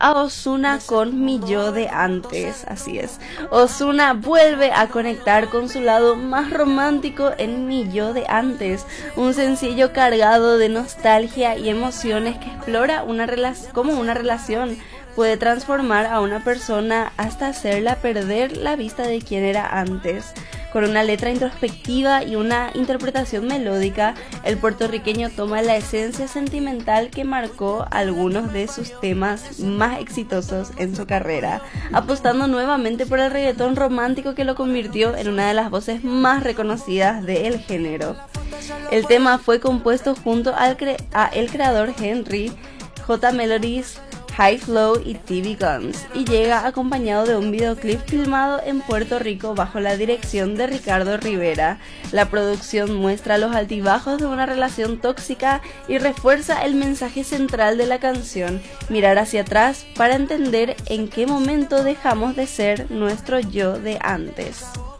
a Ozuna con Mi Yo de Antes, así es. Ozuna vuelve a conectar con su lado más romántico en Mi Yo de Antes, un sencillo cargado de nostalgia y emociones que explora cómo una relación puede transformar a una persona hasta hacerla perder la vista de quien era antes. Con una letra introspectiva y una interpretación melódica, el puertorriqueño toma la esencia sentimental que marcó algunos de sus temas más exitosos en su carrera, apostando nuevamente por el reggaetón romántico que lo convirtió en una de las voces más reconocidas del género. El tema fue compuesto junto a el creador Henry, J Melodies, High Flow y TV Guns, y llega acompañado de un videoclip filmado en Puerto Rico bajo la dirección de Ricardo Rivera. La producción muestra los altibajos de una relación tóxica y refuerza el mensaje central de la canción: mirar hacia atrás para entender en qué momento dejamos de ser nuestro yo de antes.